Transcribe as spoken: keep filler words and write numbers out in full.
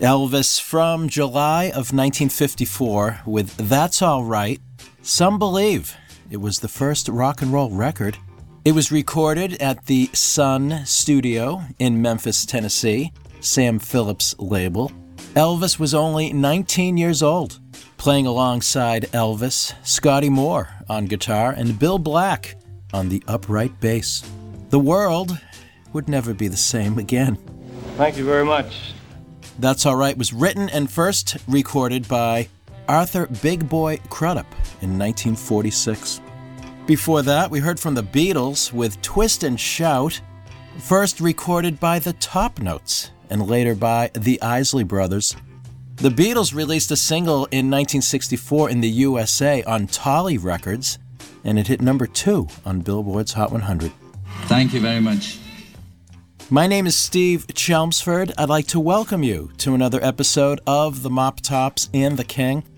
Elvis from July of nineteen fifty-four with That's All Right. Some believe it was the first rock and roll record. It was recorded at the Sun Studio in Memphis, Tennessee, Sam Phillips' label. Elvis was only nineteen years old, playing alongside Elvis, Scotty Moore on guitar, and Bill Black on the upright bass. The world would never be the same again. Thank you very much. That's All Right was written and first recorded by Arthur Big Boy Crudup in nineteen forty-six. Before that, we heard from the Beatles with Twist and Shout, first recorded by the Top Notes and later by the Isley Brothers. The Beatles released a single in nineteen sixty-four in the U S A on Tolly Records, and it hit number two on Billboard's Hot one hundred. Thank you very much. My name is Steve Chelmsford. I'd like to welcome you to another episode of The Mop Tops and the King.